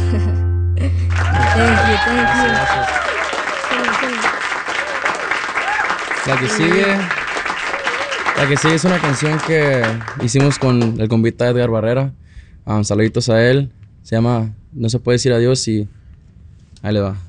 Thank you. La que sigue es una canción que hicimos con el compita Edgar Barrera. Saluditos a él. Se llama No se puede decir adiós y ahí le va.